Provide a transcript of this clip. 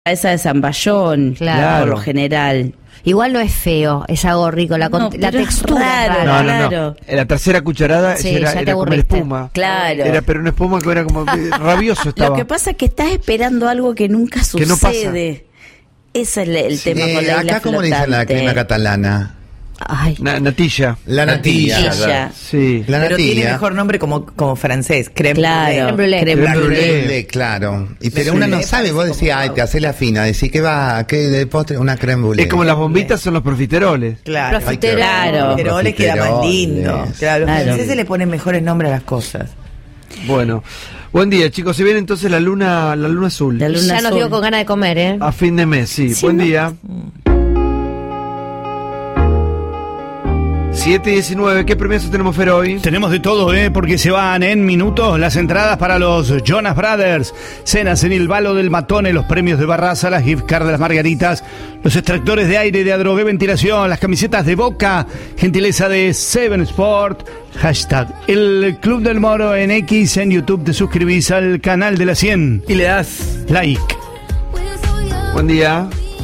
esa de Zamballón, Claro. por lo general. Igual no es feo, es algo rico, la No, textura pero es es rara. raro. No. Claro. La tercera cucharada Sí, era ya te comer aburriste. espuma. Claro. Pero una espuma que era como rabioso estaba. Lo que pasa es que estás esperando algo que nunca Que no pasa. sucede. Ese es el tema con la isla acá, ¿cómo le dicen la flotante. crema catalana? Ay, Natilla. La natilla. Natilla. Sí. La Pero tiene natilla. mejor nombre como francés, creme Claro. brûlée. Creme Creme brûlée. Brûlée, claro. Pero Sí. una no Me sabe, parece vos decís, como- ay, te hace la fina, decís que va, que de postre, una creme brûlée. Es como las bombitas son los profiteroles. Claro. Profiterol. Claro. Pero le queda más Profiteroles. lindo. Claro, los Claro. franceses le ponen mejores nombres a las cosas. Bueno, buen día, chicos. Se viene entonces la luna azul. La luna ya nos azul. dio con ganas de comer, ¿eh? A fin de mes, sí. Sí, Buen ¿no? día. 7:19. ¿Qué premios tenemos, Fer, hoy? Tenemos de todo, porque se van en minutos las entradas para los Jonas Brothers, cenas en el Valo del Matone, los premios de Barraza, las gift cards de las Margaritas, los extractores de aire de Adrogué Ventilación, las camisetas de Boca, gentileza de Seven Sport, hashtag el Club del Moro en X, en YouTube te suscribís al canal de la 100 y le das like. Buen día.